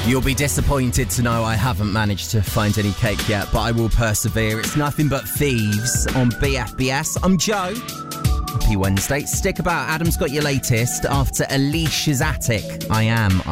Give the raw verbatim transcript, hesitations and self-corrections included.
You'll be disappointed to know I haven't managed to find any cake yet, but I will persevere. It's Nothing But Thieves on B F B S. I'm Joe. Happy Wednesday. Stick about. Adam's got your latest after Alicia's Attic. I am.